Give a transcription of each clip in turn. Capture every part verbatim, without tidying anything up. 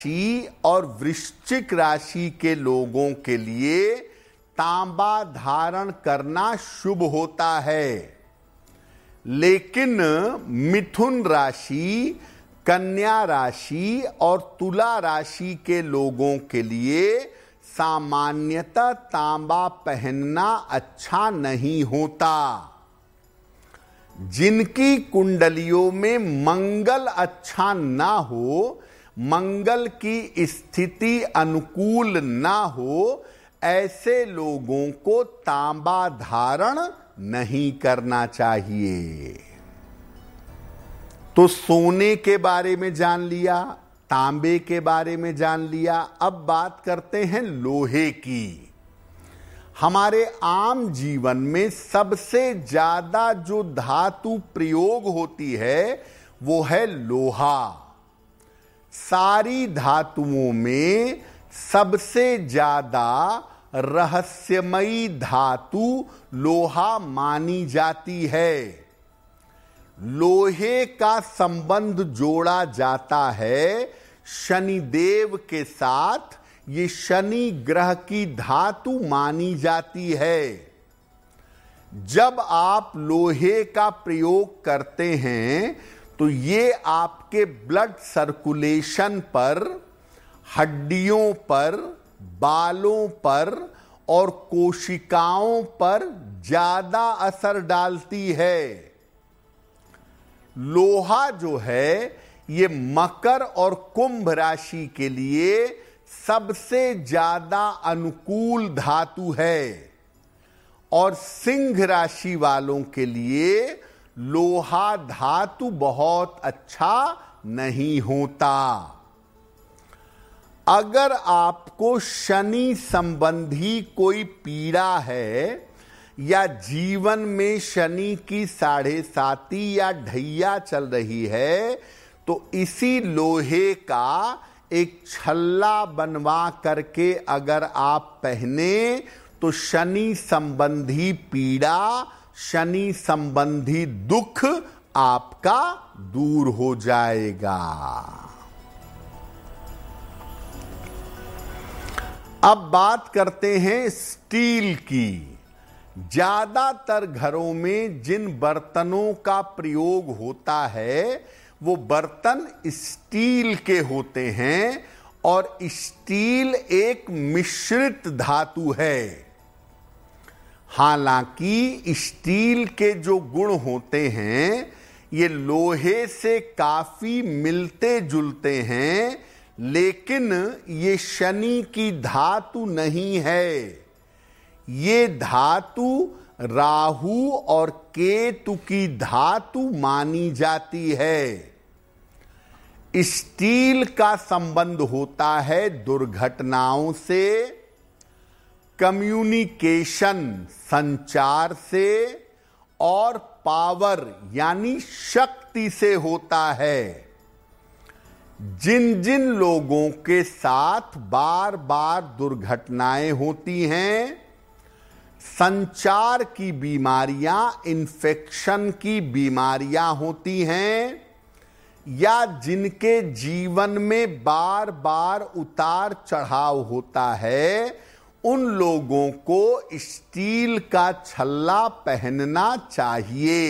राशि और वृश्चिक राशि के लोगों के लिए तांबा धारण करना शुभ होता है, लेकिन मिथुन राशि, कन्या राशि और तुला राशि के लोगों के लिए सामान्यतः तांबा पहनना अच्छा नहीं होता। जिनकी कुंडलियों में मंगल अच्छा ना हो, मंगल की स्थिति अनुकूल ना हो, ऐसे लोगों को तांबा धारण नहीं करना चाहिए। तो सोने के बारे में जान लिया, तांबे के बारे में जान लिया। अब बात करते हैं लोहे की। हमारे आम जीवन में सबसे ज्यादा जो धातु प्रयोग होती है वो है लोहा। सारी धातुओं में सबसे ज्यादा रहस्यमयी धातु लोहा मानी जाती है। लोहे का संबंध जोड़ा जाता है शनिदेव के साथ। ये शनि ग्रह की धातु मानी जाती है। जब आप लोहे का प्रयोग करते हैं तो ये आपके ब्लड सर्कुलेशन पर, हड्डियों पर, बालों पर और कोशिकाओं पर ज्यादा असर डालती है। लोहा जो है ये मकर और कुंभ राशि के लिए सबसे ज्यादा अनुकूल धातु है और सिंह राशि वालों के लिए लोहा धातु बहुत अच्छा नहीं होता। अगर आपको शनि संबंधी कोई पीड़ा है या जीवन में शनि की साढ़े साती या ढैया चल रही है तो इसी लोहे का एक छल्ला बनवा करके अगर आप पहने तो शनि संबंधी पीड़ा, शनि संबंधी दुख आपका दूर हो जाएगा। अब बात करते हैं स्टील की। ज्यादातर घरों में जिन बर्तनों का प्रयोग होता है वो बर्तन स्टील के होते हैं और स्टील एक मिश्रित धातु है। हालांकि स्टील के जो गुण होते हैं ये लोहे से काफी मिलते जुलते हैं, लेकिन ये शनि की धातु नहीं है। ये धातु राहु और केतु की धातु मानी जाती है। स्टील का संबंध होता है दुर्घटनाओं से, कम्युनिकेशन संचार से और पावर यानी शक्ति से होता है। जिन जिन लोगों के साथ बार बार दुर्घटनाएं होती हैं, संचार की बीमारियां, इन्फेक्शन की बीमारियां होती हैं, या जिनके जीवन में बार बार उतार चढ़ाव होता है, उन लोगों को स्टील का छल्ला पहनना चाहिए।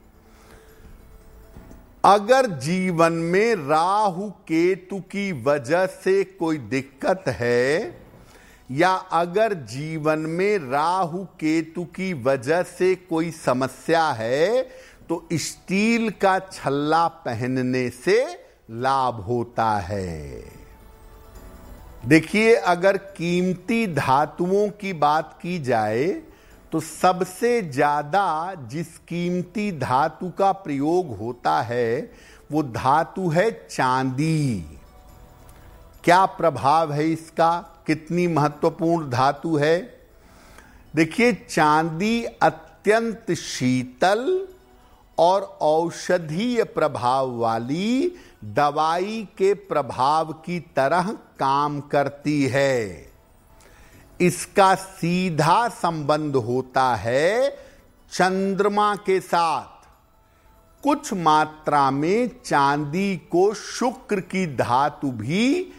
अगर जीवन में राहु केतु की वजह से कोई दिक्कत है या अगर जीवन में राहु केतु की वजह से कोई समस्या है तो स्टील का छल्ला पहनने से लाभ होता है। देखिए, अगर कीमती धातुओं की बात की जाए तो सबसे ज्यादा जिस कीमती धातु का प्रयोग होता है वो धातु है चांदी। क्या प्रभाव है इसका, कितनी महत्वपूर्ण धातु है? देखिए, चांदी अत्यंत शीतल और औषधीय प्रभाव वाली दवाई के प्रभाव की तरह काम करती है। इसका सीधा संबंध होता है चंद्रमा के साथ। कुछ मात्रा में चांदी को शुक्र की धातु भी